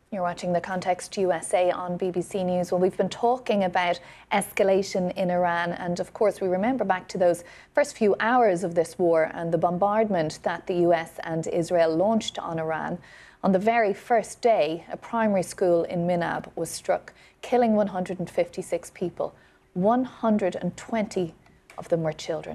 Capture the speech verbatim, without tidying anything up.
You're watching The Context U S A on B B C News. Well, we've been talking about escalation in Iran, and of course we remember back to those first few hours of this war and the bombardment that the U S and Israel launched on Iran. On the very first day, a primary school in Minab was struck, killing one hundred fifty-six people. one hundred twenty of them were children.